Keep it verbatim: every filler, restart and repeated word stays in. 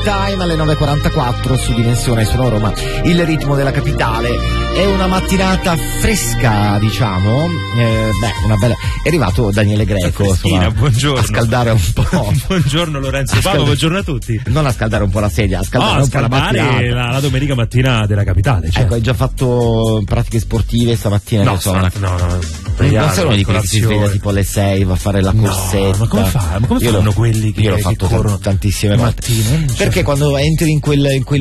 Time alle nove e quarantaquattro su Dimensione Sonora Roma, il ritmo della capitale. È una mattinata fresca, diciamo. Eh, beh, una bella. È arrivato Daniele Greco, insomma, buongiorno. A scaldare un po'. Buongiorno Lorenzo Paolo, scald... buongiorno a tutti. Non a scaldare un po' la sedia, a scaldare no, un a scaldare po' la mattinata. La, la domenica mattina della capitale. Certo. Ecco, hai già fatto pratiche sportive stamattina? No, che so, no, una... no, no. Non sei uno di quelli che si sveglia tipo alle sei, va a fare la corsetta. No, ma come fa? Ma come io fanno lo, quelli che io l'ho fatto corrono tantissime volte. Mattino, perché quando entri in quel, in quel